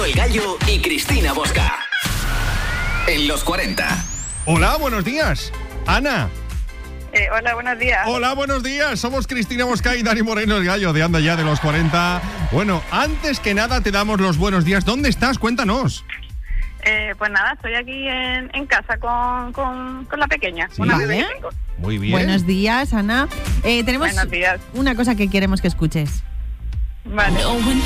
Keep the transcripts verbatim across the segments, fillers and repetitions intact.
el Gallo y Cristina Bosca. En los cuarenta. Hola, buenos días. Ana. Eh, hola, buenos días. Hola, buenos días. Somos Cristina Bosca y Dani Moreno, el Gallo de Anda Ya de los cuarenta. Bueno, antes que nada te damos los buenos días. ¿Dónde estás? Cuéntanos. Eh, pues nada, estoy aquí en, en casa con, con, con la pequeña. Sí. Una bebé Vale. que tengo. Muy bien. Buenos días, Ana. Eh, tenemos Buenos días. una cosa que queremos que escuches. Vale.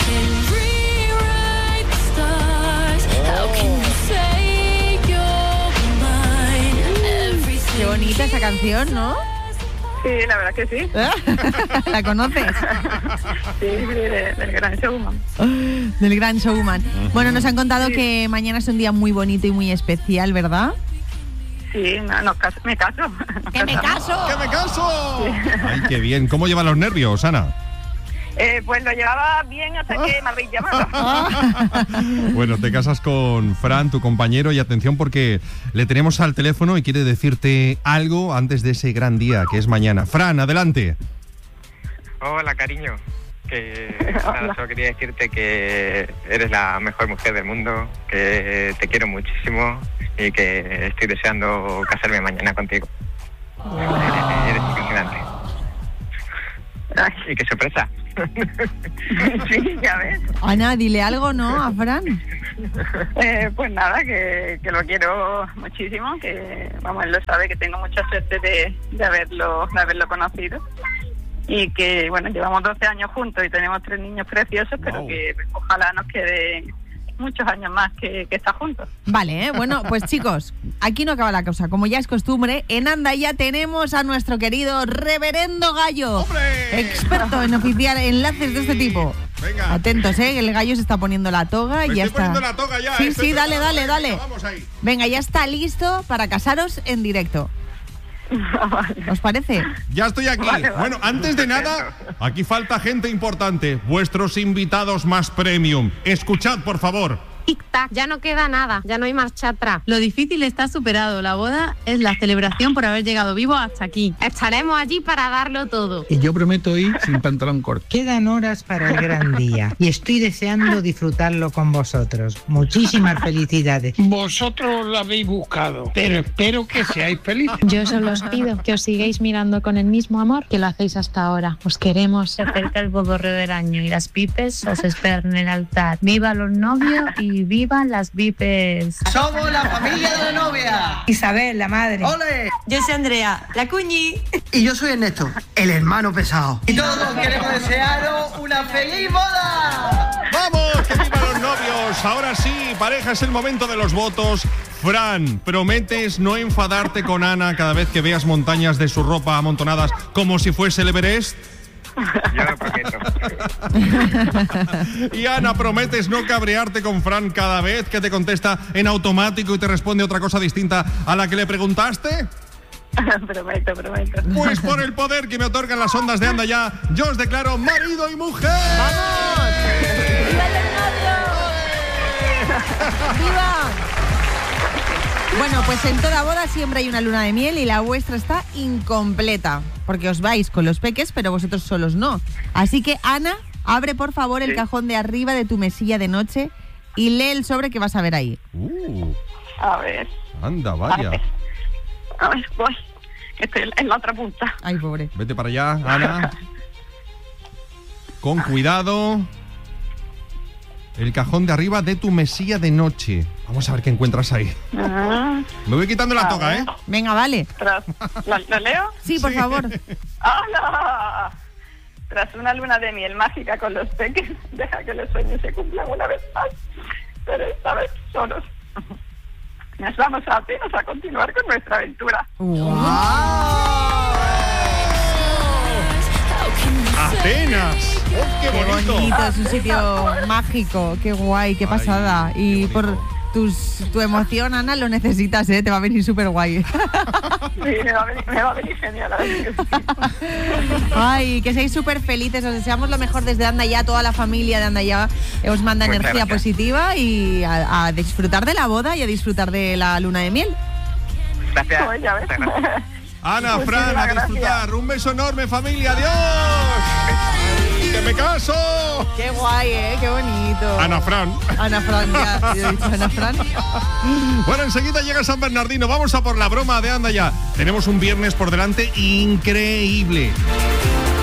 Qué bonita esa canción, ¿no? Sí, la verdad que sí. ¿La conoces? Sí, de- del gran showman. Del Gran Showman. Bueno, nos han contado que mañana es un día muy bonito y muy especial, ¿verdad? Sí, no, no, cas- me caso. Nos ¡Que me casamos. caso! ¡Que me caso! Ay, qué bien. ¿Cómo llevan los nervios, Ana? Eh, pues lo llevaba bien hasta que me habéis llamado. Bueno, te casas con Fran, tu compañero, y atención porque le tenemos al teléfono y quiere decirte algo antes de ese gran día que es mañana. Fran, adelante. Hola, cariño. Que nada, solo quería decirte que eres la mejor mujer del mundo, que te quiero muchísimo y que estoy deseando casarme mañana contigo. Eres, eres impresionante. Ay, Y qué sorpresa. sí, ya ves. Ana, dile algo, ¿no? A Fran. Eh, pues nada, que, que lo quiero muchísimo, que vamos, él lo sabe, que tengo mucha suerte de, de haberlo de haberlo conocido y que, bueno, llevamos doce años juntos y tenemos tres niños preciosos, pero Wow. que ojalá nos queden muchos años más que, que estar juntos. Vale, ¿eh? Bueno, pues chicos, aquí no acaba la cosa. Como ya es costumbre, en Anda Ya tenemos a nuestro querido Reverendo Gallo. ¡Hombre! Experto en oficiar enlaces de este tipo. Venga. Atentos, ¿eh? El gallo se está poniendo la toga y Me ya estoy está. poniendo la toga ya. Sí, estoy sí, dale, preparado. dale, Venga, dale. Vamos ahí. Venga, ya está listo para casaros en directo. ¿Os parece? Ya estoy aquí. Vale, vale. Bueno, antes de nada, aquí falta gente importante. Vuestros invitados más premium. Escuchad, por favor. Tic-tac, ya no queda nada, ya no hay marcha atrás. Lo difícil está superado. La boda es la celebración por haber llegado vivo hasta aquí. Estaremos allí para darlo todo. Y yo prometo ir sin pantalón corto. Quedan horas para el gran día y estoy deseando disfrutarlo con vosotros. Muchísimas felicidades. Vosotros lo habéis buscado, pero espero que seáis felices. Yo solo os pido que os sigáis mirando con el mismo amor que lo hacéis hasta ahora. Os queremos. Se acerca el bodorreo del año y las pipes os esperan en el altar. ¡Viva los novios y vivan las vipes! Somos la familia de la novia. Isabel, la madre. ¡Ole! Yo soy Andrea, la cuñi. Y yo soy Ernesto, el hermano pesado. Y todos queremos desearos una feliz boda. ¡Vamos! ¡Que vivan los novios! Ahora sí, pareja, es el momento de los votos. Fran, ¿prometes no enfadarte con Ana cada vez que veas montañas de su ropa amontonadas como si fuese el Everest? Yo lo prometo. Y Ana, ¿prometes no cabrearte con Fran cada vez que te contesta en automático y te responde otra cosa distinta a la que le preguntaste? prometo, prometo. Pues por el poder que me otorgan las ondas de Anda Ya, yo os declaro marido y mujer. ¡Viva! Bueno, pues en toda boda siempre hay una luna de miel y la vuestra está incompleta, porque os vais con los peques, pero vosotros solos no. Así que, Ana, abre por favor el Sí. cajón de arriba de tu mesilla de noche y lee el sobre que vas a ver ahí. Uh, A ver, anda, a vaya. ver, a ver, voy. Estoy en- en la otra punta. Ay, pobre. Vete para allá, Ana. Con cuidado. El cajón de arriba de tu mesilla de noche. Vamos a ver qué encuentras ahí. Ah, Me voy quitando la A toga, ver. ¿eh? Venga, vale. tras, ¿lo, lo leo? Sí, por Sí. favor. ¡Hala! Tras una luna de miel mágica con los peques, deja que los sueños se cumplan una vez más, pero esta vez solos. Nos vamos a Atenas a continuar con nuestra aventura. ¡Atenas! ¡Oh, qué Qué bonito! bonito, es un sitio mágico, qué guay, qué Ay, pasada. qué Y por bonito. tus, tu emoción, Ana, lo necesitas, ¿eh? Te va a venir súper guay. Sí, me va a venir, me va a venir genial. A ver que sí. Ay, que seáis súper felices, os deseamos lo mejor desde Anda Ya, toda la familia de Anda Ya os manda Muchas energía gracias. positiva y a, a disfrutar de la boda y a disfrutar de la luna de miel. Gracias. Pues ya ves. Muchas gracias. Ana, Muchísimas Fran, a gracias. disfrutar. Un beso enorme, familia. ¡Adiós! ¡Que me caso! ¡Qué guay, eh! ¡Qué bonito! Ana Fran. Ana Fran, ya. Yo he dicho Ana Fran. Bueno, enseguida llega San Bernardino. Vamos a por la broma de Anda Ya. Tenemos un viernes por delante increíble.